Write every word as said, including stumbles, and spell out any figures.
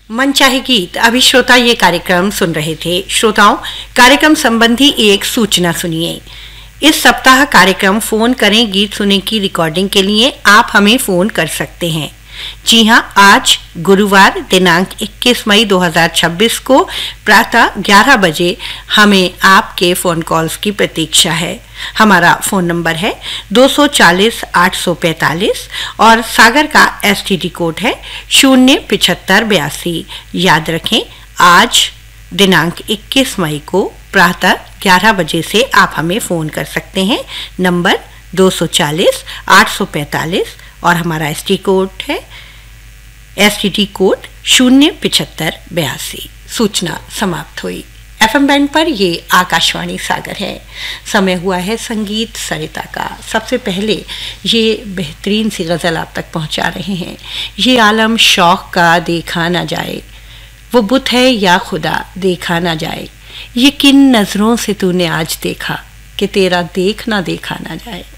मनचाहे गीत। अभी श्रोता ये कार्यक्रम सुन रहे थे। श्रोताओं, कार्यक्रम संबंधी एक सूचना सुनिए। इस सप्ताह कार्यक्रम फोन करें गीत सुने की रिकॉर्डिंग के लिए आप हमें फोन कर सकते हैं। जी हां, आज गुरुवार दिनांक इक्कीस मई दो हज़ार छब्बीस को प्रातः ग्यारह बजे हमें आपके फ़ोन कॉल्स की प्रतीक्षा है। हमारा फ़ोन नंबर है दो सौ चालीस आठ सौ पैंतालीस और सागर का एसटीडी कोड है शून्य पिछहत्तर बयासी। याद रखें, आज दिनांक इक्कीस मई को प्रातः ग्यारह बजे से आप हमें फ़ोन कर सकते हैं। नंबर दो सौ चालीस आठ सौ पैंतालीस और हमारा एसटी कोड है एसटीडी कोड शून्य पिछहत्तर बयासी। सूचना समाप्त हुई। एफएम बैंड पर ये आकाशवाणी सागर है। समय हुआ है संगीत सरिता का। सबसे पहले ये बेहतरीन सी गज़ल आप तक पहुंचा रहे हैं। ये आलम शौक का देखा ना जाए, वो बुत है या खुदा देखा ना जाए। ये किन नज़रों से तूने आज देखा कि तेरा देख ना देखा ना जाए।